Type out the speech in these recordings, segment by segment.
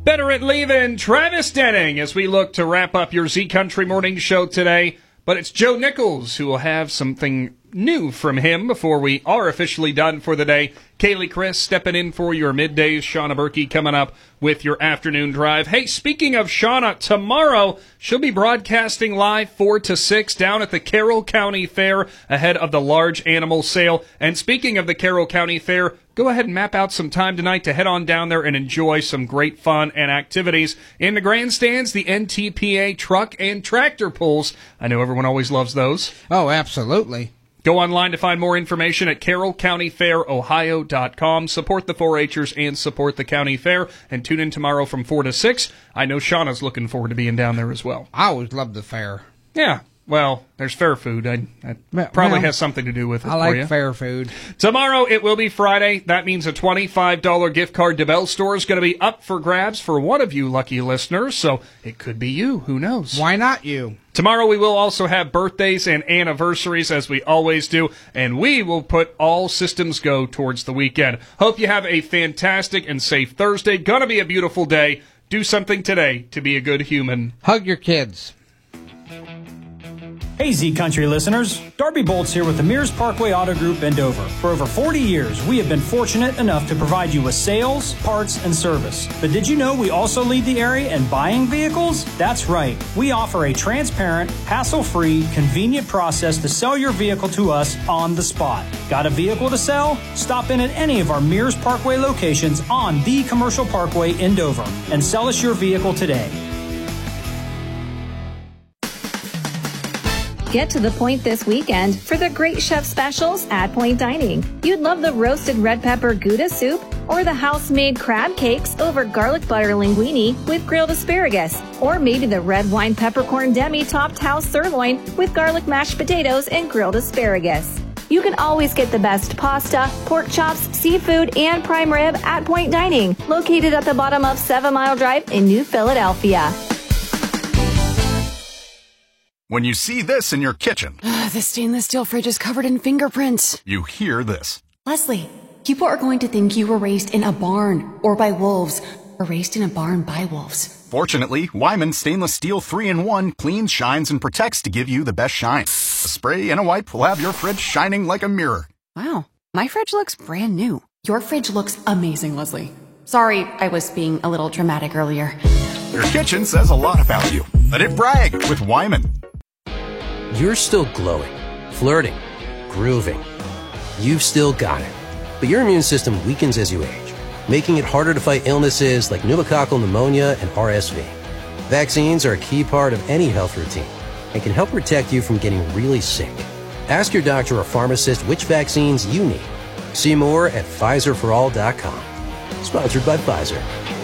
Better at leaving Travis Denning as we look to wrap up your Z Country Morning Show today. But it's Joe Nichols who will have something new from him before we are officially done for the day. Kaylee Chris stepping in for your middays. Shauna Berkey coming up with your afternoon drive. Hey, speaking of Shauna, tomorrow she'll be broadcasting live 4 to 6 down at the Carroll County Fair ahead of the large animal sale. And speaking of the Carroll County Fair, go ahead and map out some time tonight to head on down there and enjoy some great fun and activities. In the grandstands, the NTPA truck and tractor pulls. I know everyone always loves those. Oh, absolutely. Go online to find more information at carrollcountyfairohio.com. Support the 4-H'ers and support the county fair. And tune in tomorrow from 4 to 6. I know Shauna's looking forward to being down there as well. I always love the fair. Yeah. Well, there's fair food. That probably has something to do with it. I like fair food. Tomorrow, it will be Friday. That means a $25 gift card to Bell Store is going to be up for grabs for one of you lucky listeners. So it could be you. Who knows? Why not you? Tomorrow, we will also have birthdays and anniversaries, as we always do. And we will put all systems go towards the weekend. Hope you have a fantastic and safe Thursday. Going to be a beautiful day. Do something today to be a good human. Hug your kids. Hey Z Country listeners, Darby Bolts here with the Mears Parkway Auto Group in Dover. For over 40 years, we have been fortunate enough to provide you with sales, parts, and service. But did you know we also lead the area in buying vehicles? That's right. We offer a transparent, hassle-free, convenient process to sell your vehicle to us on the spot. Got a vehicle to sell? Stop in at any of our Mears Parkway locations on the Commercial Parkway in Dover and sell us your vehicle today. Get to the Point this weekend for the great chef specials at Point Dining. You'd love the roasted red pepper Gouda soup or the house-made crab cakes over garlic butter linguine with grilled asparagus, or maybe the red wine peppercorn demi-topped house sirloin with garlic mashed potatoes and grilled asparagus. You can always get the best pasta, pork chops, seafood, and prime rib at Point Dining, located at the bottom of 7 Mile Drive in New Philadelphia. When you see this in your kitchen, the stainless steel fridge is covered in fingerprints. You hear this. Leslie, people are going to think you were raised in a barn or by wolves, or raised in a barn by wolves. Fortunately, Wyman Stainless Steel 3-in-1 cleans, shines, and protects to give you the best shine. A spray and a wipe will have your fridge shining like a mirror. Wow, my fridge looks brand new. Your fridge looks amazing, Leslie. Sorry, I was being a little dramatic earlier. Your kitchen says a lot about you. Let it brag with Wyman. You're still glowing, flirting, grooving. You've still got it. But your immune system weakens as you age, making it harder to fight illnesses like pneumococcal pneumonia and RSV. Vaccines are a key part of any health routine and can help protect you from getting really sick. Ask your doctor or pharmacist which vaccines you need. See more at PfizerForAll.com. Sponsored by Pfizer.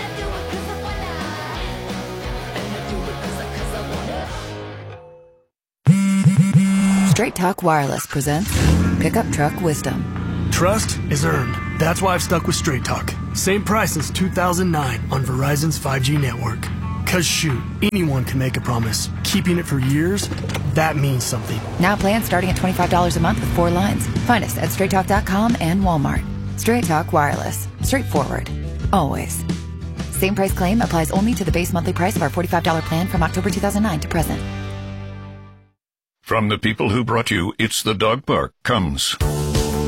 Straight Talk Wireless presents Pickup Truck Wisdom. Trust is earned. That's why I've stuck with Straight Talk. Same price since 2009 on Verizon's 5G network. Cause shoot, anyone can make a promise. Keeping it for years, that means something. Now plans starting at $25 a month with 4 lines. Find us at StraightTalk.com and Walmart. Straight Talk Wireless. Straightforward. Always. Same price claim applies only to the base monthly price of our $45 plan from October 2009 to present. From the people who brought you It's the Dog Park comes